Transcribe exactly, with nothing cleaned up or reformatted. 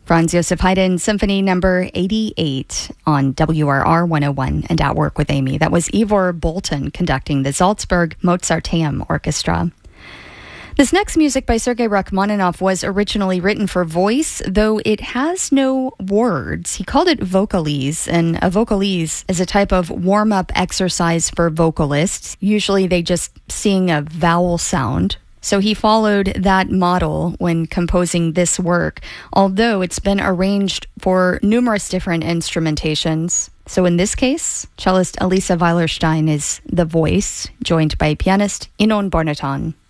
Franz Joseph Haydn Symphony Number eighty-eight on W R R one oh one and At Work with Amy. That was Ivor Bolton conducting the Salzburg Mozarteum Orchestra. This next music by Sergei Rachmaninoff was originally written for voice, though it has no words. He called it vocalese, and a vocalese is a type of warm-up exercise for vocalists. Usually they just sing a vowel sound. So he followed that model when composing this work, although it's been arranged for numerous different instrumentations. So in this case, cellist Elisa Weilerstein is the voice, joined by pianist Inon Barnaton.